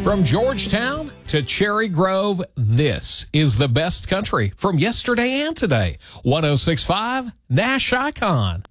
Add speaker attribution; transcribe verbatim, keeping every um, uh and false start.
Speaker 1: From Georgetown to Cherry Grove, this is the best country from yesterday and today. one oh six point five Nash Icon.